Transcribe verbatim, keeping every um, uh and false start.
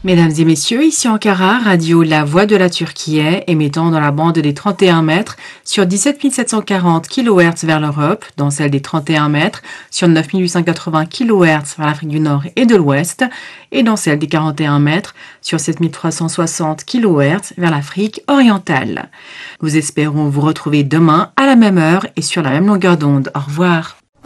Mesdames et messieurs, ici Ankara, radio La Voix de la Turquie, émettant dans la bande des trente et un mètres sur dix-sept mille sept cent quarante kilohertz vers l'Europe, dans celle des trente et un mètres sur neuf mille huit cent quatre-vingts kilohertz vers l'Afrique du Nord et de l'Ouest, et dans celle des quarante et un mètres sur sept mille trois cent soixante kilohertz vers l'Afrique orientale. Nous espérons vous retrouver demain à la même heure et sur la même longueur d'onde. Au revoir.